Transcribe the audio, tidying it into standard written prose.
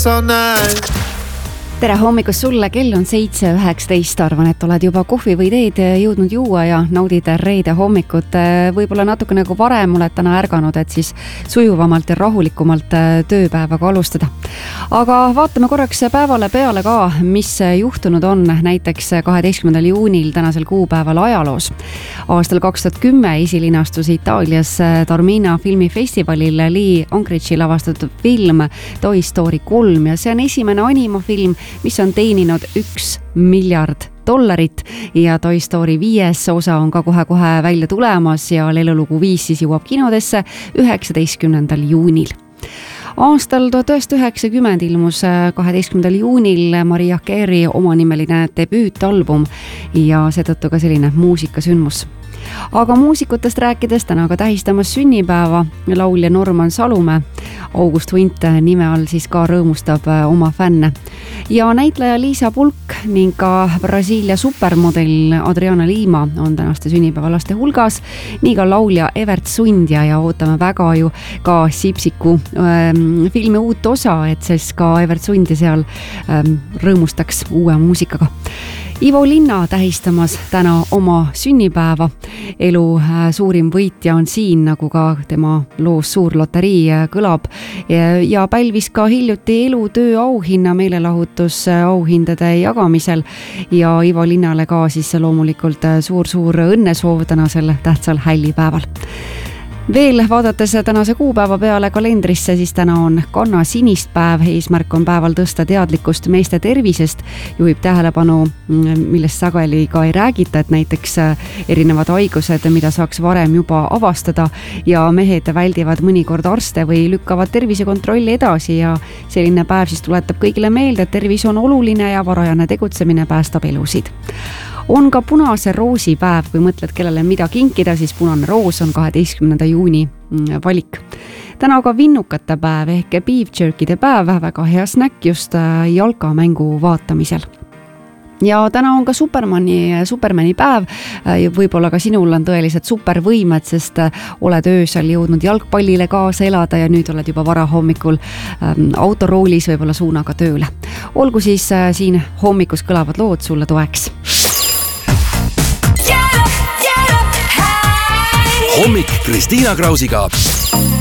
So nice. Tere hommikust sulle, kell on 7:19, arvan, et oled juba kohvi või teed jõudnud juua ja naudid reede hommikut. Võib-olla natuke nagu varem oled täna ärganud, et siis sujuvamalt ja rahulikumalt tööpäevaga alustada. Aga vaatame korraks päevale peale ka, mis juhtunud on näiteks 12. juunil tänasel kuupäeval ajaloos. Aastal 2010 esilinastus Itaalias Taormina filmifestivalil Lee Unkrich lavastatud film Toy Story 3 ja see on esimene animafilm, mis on teeninud $1 miljard ja Toy Story 5 osa on ka kohe-kohe välja tulemas ja lelulugu 5 siis jõuab kinodesse 19. juunil. Aastal 1990 ilmus 12. juunil Mariah Carey omanimeline debüütalbum ja seetõttu ka selline muusikasündmus. Aga muusikutest rääkides täna ka tähistamas sünnipäeva laulja Norman Salumäe. August Hunt nime all siis ka rõõmustab oma fänne. Ja näitleja Liisa Pulk ning ka Brasiilia supermodell Adriana Lima on tänaste sünnipäevalaste hulgas. Nii ka laulja Evert Sundja ja ootame väga ju ka Sipsiku filmi uut osa, et siis ka Evert Sundja seal rõõmustaks uue muusikaga. Ivo Linna tähistamas täna oma sünnipäeva. Elu suurim võitja on siin, nagu ka tema loos Suur loterii kõlab ja pälvis ka hiljuti elutöö auhinna meelelahutus auhindade jagamisel ja Ivo Linnale ka siis loomulikult suur õnnesoov tänasel tähtsal hällipäeval. Veel vaadates tänase kuupäeva peale kalendrisse, siis täna on kanna sinist päev. Eesmärk on päeval tõsta teadlikkust meeste tervisest. Juhib tähelepanu, millest sageli ka ei räägita, et näiteks erinevad haigused, mida saaks varem juba avastada ja mehed väldivad mõnikord arste või lükkavad tervisekontrolli edasi ja selline päev siis tuletab kõigile meelde, et tervis on oluline ja varajane tegutsemine päästab elusid. On ka punase roosi päev, kui mõtled, kellele mida kinkida, siis punane roos on 12. juuni valik. Täna ka vinnukate päev ehk beef jerkide päev, väga hea snäkk just jalkamängu vaatamisel. Ja täna on ka Supermani päev. Võib-olla ka sinul on tõelised supervõimed, sest oled öösel jõudnud jalgpallile kaasa elada ja nüüd oled juba varahommikul autoroolis võib-olla suunaga tööle. Olgu siis siin hommikus kõlavad lood sulle toeks. Hommik Kristiina Krausiga.